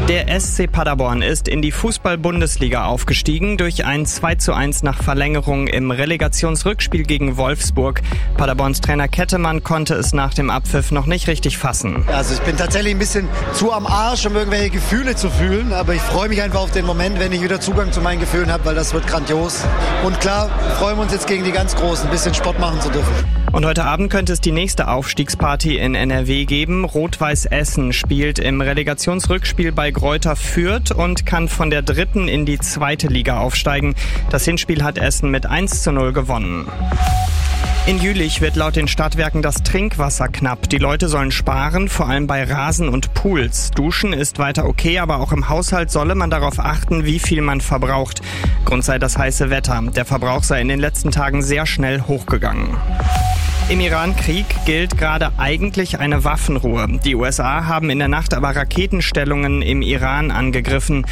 Der SC Paderborn ist in die Fußball-Bundesliga aufgestiegen durch ein 2:1 nach Verlängerung im Relegationsrückspiel gegen Wolfsburg. Paderborns Trainer Kettemann konnte es nach dem Abpfiff noch nicht richtig fassen. Also ich bin tatsächlich ein bisschen zu am Arsch, um irgendwelche Gefühle zu fühlen. Aber ich freue mich einfach auf den Moment, wenn ich wieder Zugang zu meinen Gefühlen habe, weil das wird grandios. Und klar, freuen wir uns jetzt gegen die ganz Großen, ein bisschen Sport machen zu dürfen. Und heute Abend könnte es die nächste Aufstiegsparty in NRW geben. Rot-Weiß Essen spielt im Relegationsrückspiel bei Greuther Fürth und kann von der 3. in die 2. Liga aufsteigen. Das Hinspiel hat Essen mit 1:0 gewonnen. In Jülich wird laut den Stadtwerken das Trinkwasser knapp. Die Leute sollen sparen, vor allem bei Rasen und Pools. Duschen ist weiter okay, aber auch im Haushalt solle man darauf achten, wie viel man verbraucht. Grund sei das heiße Wetter. Der Verbrauch sei in den letzten Tagen sehr schnell hochgegangen. Im Iran-Krieg gilt gerade eigentlich eine Waffenruhe. Die USA haben in der Nacht aber Raketenstellungen im Iran angegriffen.